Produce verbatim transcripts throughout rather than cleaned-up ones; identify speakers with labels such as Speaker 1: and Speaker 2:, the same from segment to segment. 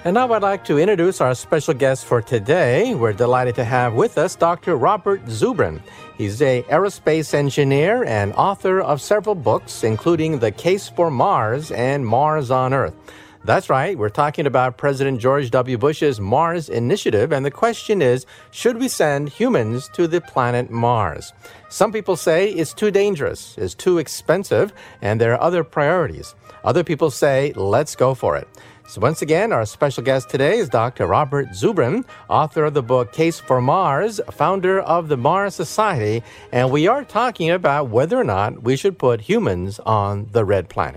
Speaker 1: And now I'd like to introduce our special guest for today. We're delighted to have with us Doctor Robert Zubrin. He's an aerospace engineer and author of several books, including The Case for Mars and Mars on Earth. That's right, we're talking about President George W. Bush's Mars Initiative, and the question is, should we send humans to the planet Mars? Some people say it's too dangerous, it's too expensive, and there are other priorities. Other people say, let's go for it. So once again, our special guest today is Doctor Robert Zubrin, author of the book Case for Mars, founder of the Mars Society, and we are talking about whether or not we should put humans on the red planet.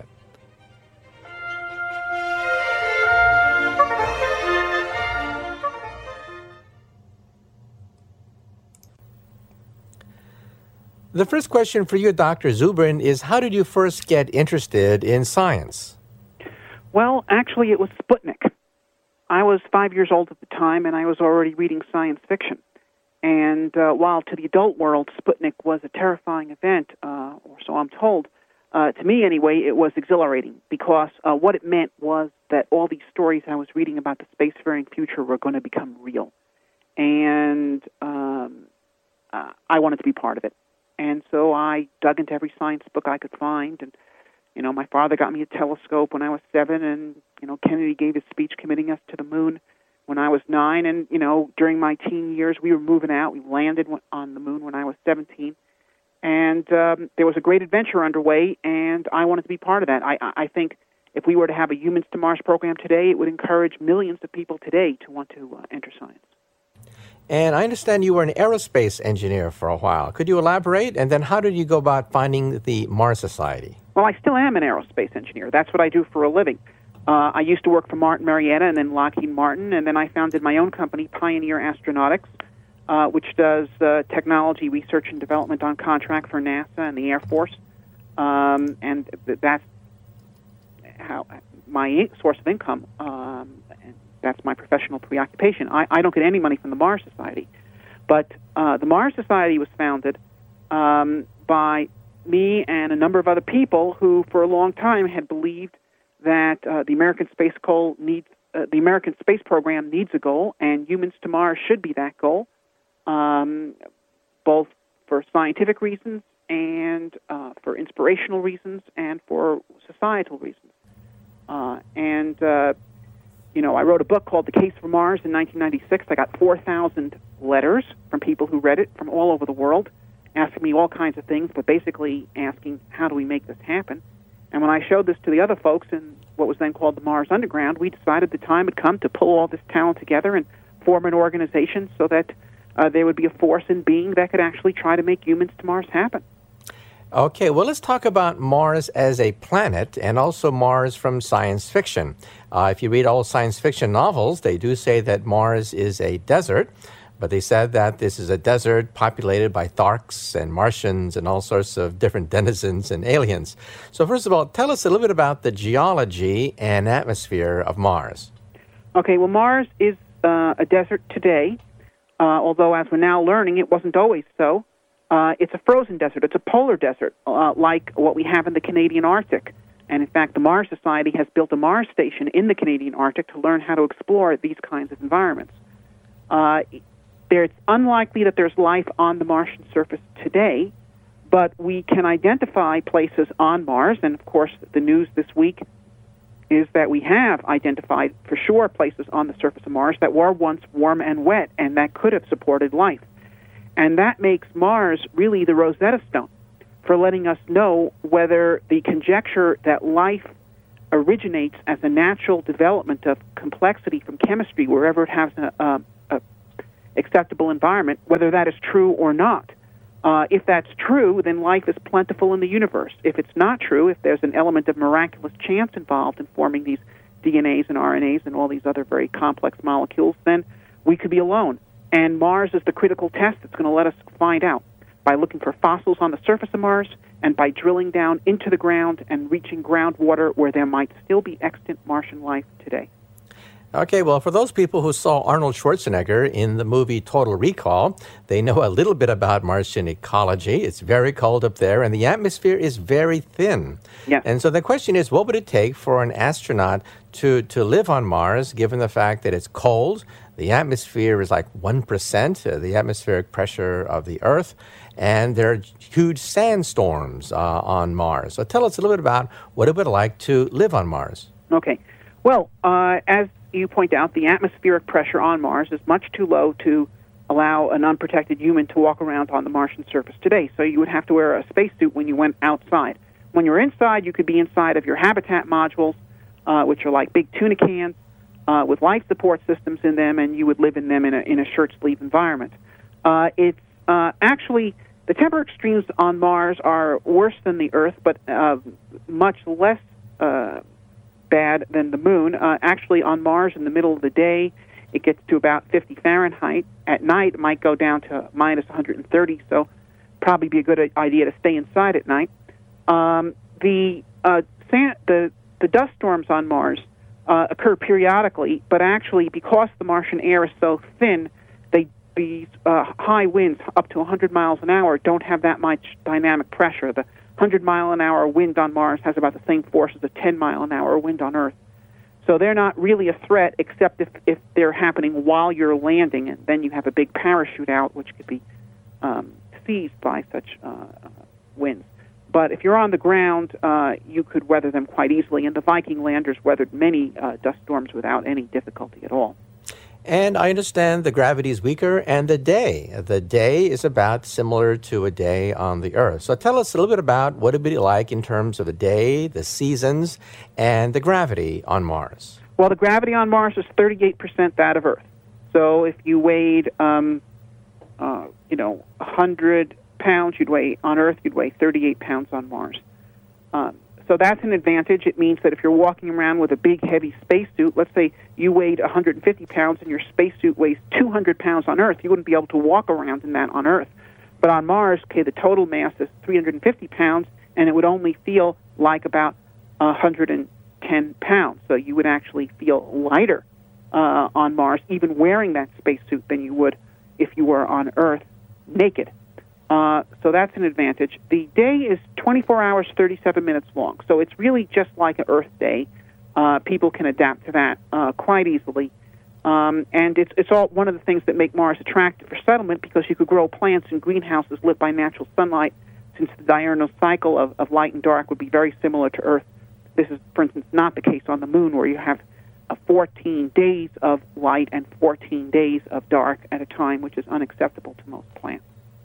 Speaker 1: The first question for you, Doctor Zubrin, is how did you first get interested in science?
Speaker 2: Well, actually, it was Sputnik. I was five years old at the time, and I was already reading science fiction. And uh, while to the adult world, Sputnik was a terrifying event, uh, or so I'm told, uh, to me anyway, it was exhilarating because uh, what it meant was that all these stories I was reading about the spacefaring future were going to become real. And um, uh, I wanted to be part of it. And so I dug into every science book I could find, and you know, my father got me a telescope when I was seven, and, you know, Kennedy gave his speech committing us to the moon when I was nine, and, you know, during my teen years, we were moving out. We landed on the moon when I was seventeen, and um, there was a great adventure underway, and I wanted to be part of that. I, I think if we were to have a Humans to Mars program today, it would encourage millions of people today to want to uh, enter science.
Speaker 1: And I understand you were an aerospace engineer for a while. Could you elaborate? And then how did you go about finding the Mars Society?
Speaker 2: Well, I still am an aerospace engineer. That's what I do for a living. Uh, I used to work for Martin Marietta and then Lockheed Martin, and then I founded my own company, Pioneer Astronautics, uh, which does uh, technology research and development on contract for NASA and the Air Force. Um, and that's how my source of income. Um, and that's my professional preoccupation. I, I don't get any money from the Mars Society. But uh, the Mars Society was founded um, by me and a number of other people who, for a long time, had believed that uh, the American space goal needs, uh, the American space program needs a goal, and Humans to Mars should be that goal, um, both for scientific reasons and uh, for inspirational reasons and for societal reasons. Uh, and uh, you know, I wrote a book called The Case for Mars in nineteen ninety-six. I got four thousand letters from people who read it from all over the world, asking me all kinds of things, but basically asking, how do we make this happen? And when I showed this to the other folks in what was then called the Mars Underground, we decided the time had come to pull all this talent together and form an organization so that uh, there would be a force in being that could actually try to make Humans to Mars happen.
Speaker 1: Okay, well, let's talk about Mars as a planet and also Mars from science fiction. Uh, if you read all science fiction novels, they do say that Mars is a desert, but they said that this is a desert populated by Tharks and Martians and all sorts of different denizens and aliens. So first of all, tell us a little bit about the geology and atmosphere of Mars.
Speaker 2: Okay, well, Mars is uh, a desert today, uh, although as we're now learning, it wasn't always so. Uh, it's a frozen desert. It's a polar desert, uh, like what we have in the Canadian Arctic. And in fact, the Mars Society has built a Mars station in the Canadian Arctic to learn how to explore these kinds of environments. Uh, there, it's unlikely that there's life on the Martian surface today, but we can identify places on Mars. And of course, the news this week is that we have identified for sure places on the surface of Mars that were once warm and wet and that could have supported life. And that makes Mars really the Rosetta Stone for letting us know whether the conjecture that life originates as a natural development of complexity from chemistry wherever it has an a, a acceptable environment, whether that is true or not. Uh, if that's true, then life is plentiful in the universe. If it's not true, if there's an element of miraculous chance involved in forming these D N As and R N As and all these other very complex molecules, then we could be alone. And Mars is the critical test that's going to let us find out by looking for fossils on the surface of Mars and by drilling down into the ground and reaching groundwater where there might still be extant Martian life today.
Speaker 1: Okay, well, for those people who saw Arnold Schwarzenegger in the movie Total Recall, they know a little bit about Martian ecology. It's very cold up there, and the atmosphere is very thin.
Speaker 2: Yeah.
Speaker 1: And so the question is, what would it take for an astronaut to, to live on Mars, given the fact that it's cold, the atmosphere is like one percent, uh, the atmospheric pressure of the Earth, and there are huge sandstorms uh, on Mars. So tell us a little bit about what it would like to live on Mars.
Speaker 2: Okay. Well, uh, as you point out, the atmospheric pressure on Mars is much too low to allow an unprotected human to walk around on the Martian surface today. So you would have to wear a spacesuit when you went outside. When you're inside, you could be inside of your habitat modules, uh, which are like big tuna cans uh, with life support systems in them, and you would live in them in a, in a shirt-sleeve environment. Uh, it's uh, actually, the temperature extremes on Mars are worse than the Earth, but uh, much less uh, bad than the moon. Uh, actually, on Mars, in the middle of the day, it gets to about fifty Fahrenheit. At night, it might go down to minus one hundred thirty, so probably be a good idea to stay inside at night. Um, the, uh, sand, the the dust storms on Mars uh, occur periodically, but actually, because the Martian air is so thin, they these uh, high winds up to one hundred miles an hour don't have that much dynamic pressure. The one hundred mile an hour wind on Mars has about the same force as a ten mile an hour wind on Earth. So they're not really a threat, except if, if they're happening while you're landing, and then you have a big parachute out, which could be um, seized by such uh, winds. But if you're on the ground, uh, you could weather them quite easily, and the Viking landers weathered many uh, dust storms without any difficulty at all.
Speaker 1: And I understand the gravity is weaker, and the day. The day is about similar to a day on the Earth. So tell us a little bit about what it would be like in terms of the day, the seasons, and the gravity on Mars.
Speaker 2: Well, the gravity on Mars is thirty-eight percent that of Earth. So if you weighed, um, uh, you know, one hundred pounds, you'd weigh on Earth, you'd weigh thirty-eight pounds on Mars. Um, So that's an advantage. It means that if you're walking around with a big, heavy spacesuit, let's say you weighed one hundred fifty pounds and your spacesuit weighs two hundred pounds on Earth, you wouldn't be able to walk around in that on Earth. But on Mars, okay, the total mass is three hundred fifty pounds, and it would only feel like about one hundred ten pounds. So you would actually feel lighter uh, on Mars, even wearing that spacesuit, than you would if you were on Earth naked. Uh, so that's an advantage. The day is twenty-four hours, thirty-seven minutes long. So it's really just like an Earth day. Uh, people can adapt to that uh, quite easily. Um, and it's, it's all one of the things that make Mars attractive for settlement, because you could grow plants in greenhouses lit by natural sunlight, since the diurnal cycle of, of light and dark would be very similar to Earth. This is, for instance, not the case on the Moon, where you have uh, fourteen days of light and fourteen days of dark at a time, which is unacceptable to most plants.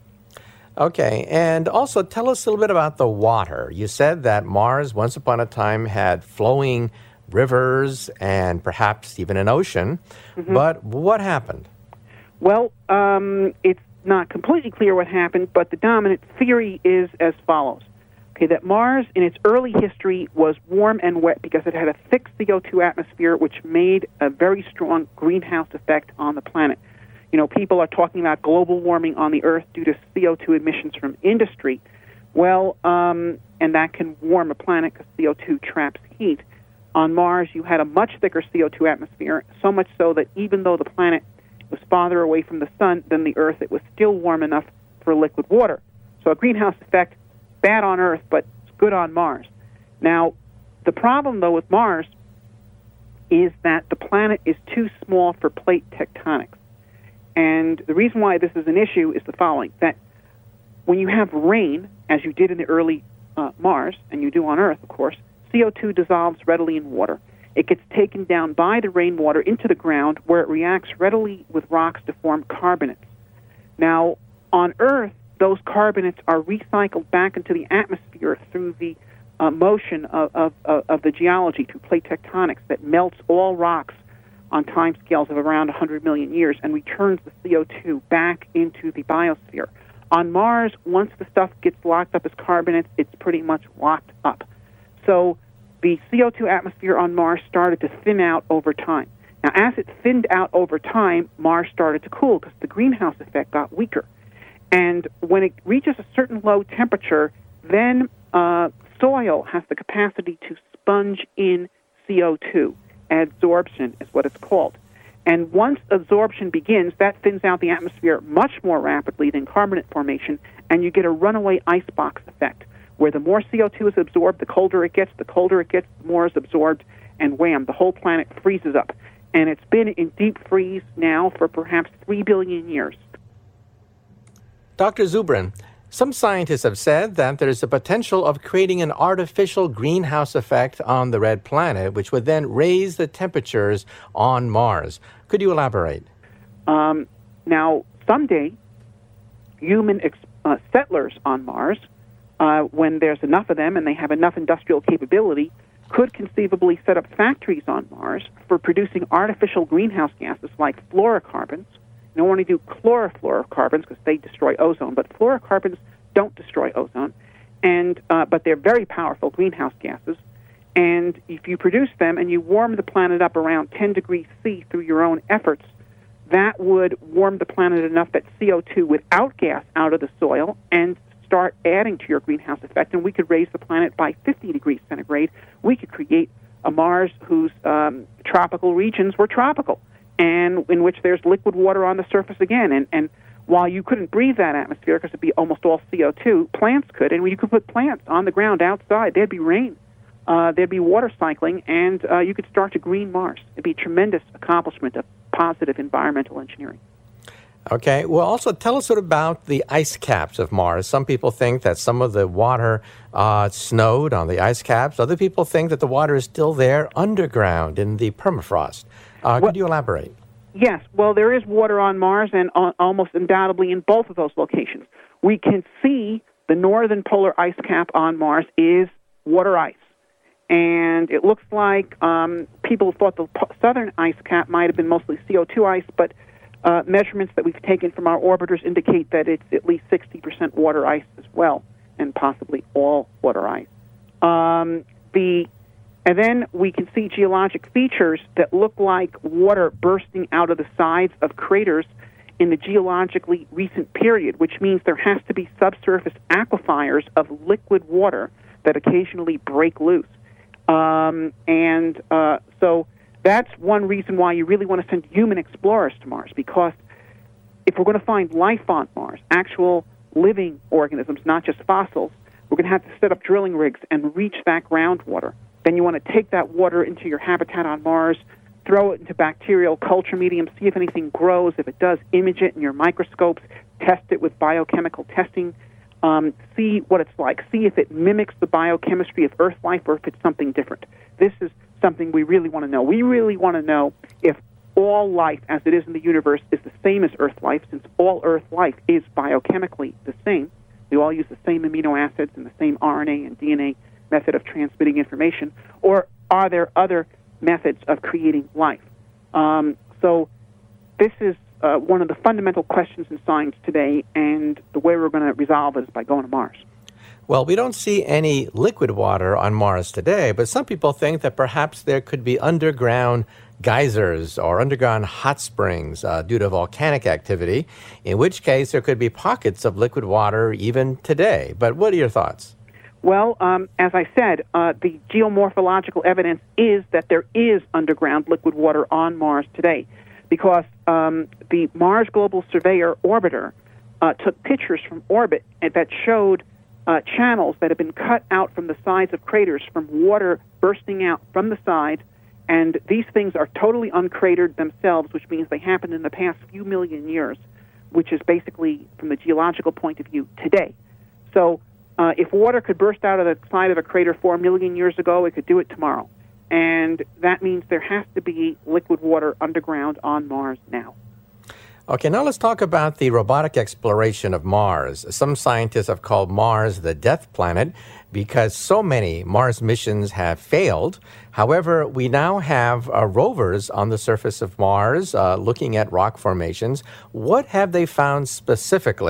Speaker 1: Okay, and also tell us a little bit about the water. You said that Mars, once upon a time, had flowing rivers and perhaps even an ocean, mm-hmm. but what happened?
Speaker 2: Well, um, it's not completely clear what happened, but the dominant theory is as follows. Okay, that Mars, in its early history, was warm and wet because it had a thick C O two atmosphere, which made a very strong greenhouse effect on the planet. You know, people are talking about global warming on the Earth due to C O two emissions from industry. Well, um, and that can warm a planet because C O two traps heat. On Mars, you had a much thicker C O two atmosphere, so much so that even though the planet was farther away from the sun than the Earth, it was still warm enough for liquid water. So a greenhouse effect, bad on Earth, but good on Mars. Now, the problem, though, with Mars is that the planet is too small for plate tectonics. And the reason why this is an issue is the following, that when you have rain, as you did in the early uh, Mars, and you do on Earth, of course, C O two dissolves readily in water. It gets taken down by the rainwater into the ground, where it reacts readily with rocks to form carbonates. Now, on Earth, those carbonates are recycled back into the atmosphere through the uh, motion of, of, of the geology, through plate tectonics, that melts all rocks on timescales of around one hundred million years and returns the C O two back into the biosphere. On Mars, once the stuff gets locked up as carbonates, it's pretty much locked up. So the C O two atmosphere on Mars started to thin out over time. Now, as it thinned out over time, Mars started to cool because the greenhouse effect got weaker. And when it reaches a certain low temperature, then uh, soil has the capacity to sponge in C O two. adsorption is what it's called. And once absorption begins, that thins out the atmosphere much more rapidly than carbonate formation, and you get a runaway icebox effect, where the more C O two is absorbed, the colder it gets, the colder it gets, the more is absorbed, and wham, the whole planet freezes up. And it's been in deep freeze now for perhaps three billion years.
Speaker 1: Doctor Zubrin, some scientists have said that there's a potential of creating an artificial greenhouse effect on the red planet, which would then raise the temperatures on Mars. Could you elaborate?
Speaker 2: Um, now, someday, human ex- uh, settlers on Mars, uh, when there's enough of them and they have enough industrial capability, could conceivably set up factories on Mars for producing artificial greenhouse gases like fluorocarbons. You don't want to do chlorofluorocarbons because they destroy ozone, but fluorocarbons don't destroy ozone, and uh, but they're very powerful greenhouse gases. And if you produce them and you warm the planet up around ten degrees C through your own efforts, that would warm the planet enough that C O two would outgas out of the soil and start adding to your greenhouse effect, and we could raise the planet by fifty degrees centigrade. We could create a Mars whose um, tropical regions were tropical, and in which there's liquid water on the surface again. And, and while you couldn't breathe that atmosphere because it'd be almost all C O two, plants could, and you could put plants on the ground outside. There'd be rain. Uh, there'd be water cycling, and uh, you could start to green Mars. It'd be a tremendous accomplishment of positive environmental engineering.
Speaker 1: Okay. Well, also tell us sort of about the ice caps of Mars. Some people think that some of the water uh, snowed on the ice caps. Other people think that the water is still there underground in the permafrost. Uh,
Speaker 2: well,
Speaker 1: could you elaborate?
Speaker 2: Yes. Well, there is water on Mars, and uh, almost undoubtedly in both of those locations. We can see the northern polar ice cap on Mars is water ice. And it looks like um, people thought the southern ice cap might have been mostly C O two ice, but Uh, measurements that we've taken from our orbiters indicate that it's at least sixty percent water ice as well, and possibly all water ice. Um, the and then we can see geologic features that look like water bursting out of the sides of craters in the geologically recent period, which means there has to be subsurface aquifers of liquid water that occasionally break loose. Um, and uh, so that's one reason why you really want to send human explorers to Mars, because if we're going to find life on Mars, actual living organisms, not just fossils, we're going to have to set up drilling rigs and reach that groundwater. Then you want to take that water into your habitat on Mars, throw it into bacterial culture medium, see if anything grows. If it does, image it in your microscopes, test it with biochemical testing, um, see what it's like, see if it mimics the biochemistry of Earth life or if it's something different. This is something we really want to know. We really want to know if all life as it is in the universe is the same as Earth life, since all Earth life is biochemically the same. We all use the same amino acids and the same R N A and D N A method of transmitting information, or are there other methods of creating life? Um, so this is uh, one of the fundamental questions in science today, and the way we're going to resolve it is by going to Mars.
Speaker 1: Well, we don't see any liquid water on Mars today, but some people think that perhaps there could be underground geysers or underground hot springs uh, due to volcanic activity, in which case there could be pockets of liquid water even today. But what are your thoughts?
Speaker 2: Well, um, as I said, uh, the geomorphological evidence is that there is underground liquid water on Mars today, because um, the Mars Global Surveyor orbiter uh, took pictures from orbit that showed Uh, channels that have been cut out from the sides of craters from water bursting out from the side, and these things are totally uncratered themselves, which means they happened in the past few million years, which is basically, from the geological point of view, today. So uh, if water could burst out of the side of a crater four million years ago, it could do it tomorrow. And that means there has to be liquid water underground on Mars now.
Speaker 1: Okay, now let's talk about the robotic exploration of Mars. Some scientists have called Mars the death planet because so many Mars missions have failed. However, we now have uh, rovers on the surface of Mars uh, looking at rock formations. What have they found specifically